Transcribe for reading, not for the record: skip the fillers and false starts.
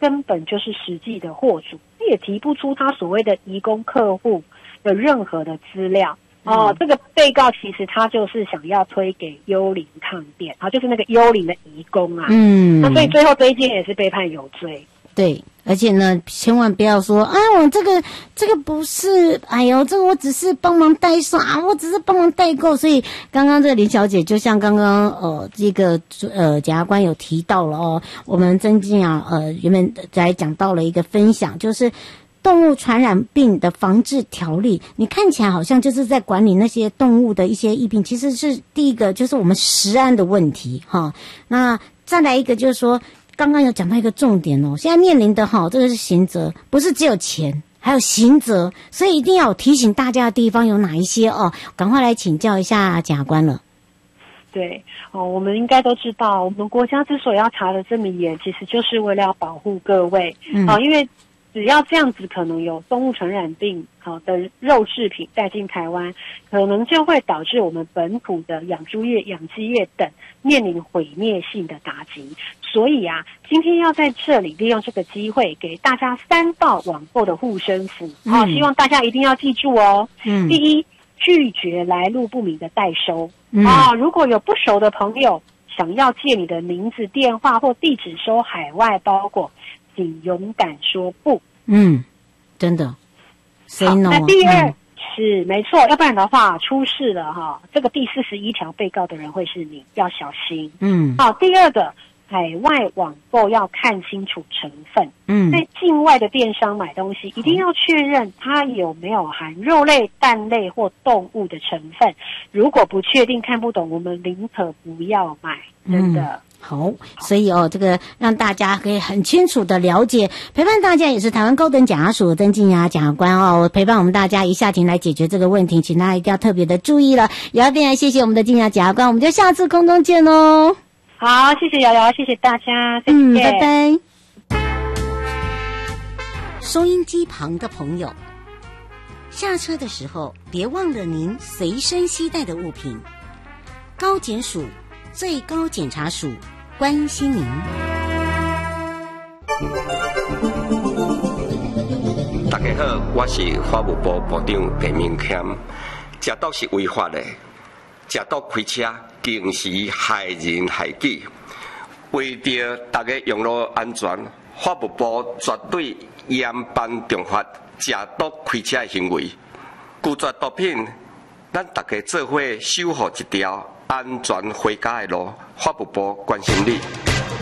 根本就是实际的货主，也提不出他所谓的移工客户的任何的资料。这个被告其实他就是想要推给幽灵抗辩，就是那个幽灵的移工啊。那所以最后这一件也是被判有罪。 对，而且呢，千万不要说啊，我这个不是，哎呦，这个我只是帮忙代收啊，我只是帮忙代购。所以刚刚这个林小姐，就像刚刚这个检察官有提到了哦，我们曾经原本在讲到了一个分享，就是动物传染病的防治条例，你看起来好像就是在管理那些动物的一些疫病，其实是第一个就是我们食安的问题哈。那再来一个就是说，刚刚有讲到一个重点哦，现在面临的这个是刑责，不是只有钱，还有刑责，所以一定要有提醒大家的地方有哪一些哦，赶快来请教一下检察官了。 对我们应该都知道，我们国家之所以要查得这么严，其实就是为了要保护各位因为只要这样子可能有动物传染病的肉制品带进台湾，可能就会导致我们本土的养猪业、养鸡业等面临毁灭性的打击。所以今天要在这里利用这个机会，给大家3道网购的护身符希望大家一定要记住哦。第一，拒绝来路不明的代收如果有不熟的朋友想要借你的名字、电话或地址收海外包裹，请勇敢说不。 真的 say no。 那第二是没错，要不然的话出事了这个第41条被告的人会是你，要小心。第二个，海外网购要看清楚成分。在境外的电商买东西，一定要确认它有没有含肉类、蛋类或动物的成分。如果不确定、看不懂，我们宁可不要买。真的。 好，所以这个让大家可以很清楚的了解，陪伴大家也是台湾高等检察署曾敬雅检察官陪伴我们大家一下庭来解决这个问题，请大家一定要特别的注意了。也要非常谢谢我们的敬雅检察官，我们就下次空中见哦。 好，谢谢瑶瑶，谢谢大家，再见， 拜拜。收音机旁的朋友，下车的时候别忘了您随身携带的物品。高检署最高检察署关心您。 大家好，我是法务部部长陈明谦。食毒是违法的，食毒开车更是害人害己。为着大家用路安全，法务部绝对严办重罚食毒开车的行为。拒绝毒品，咱大家做伙守护一条安全回家的路。法务部关心你。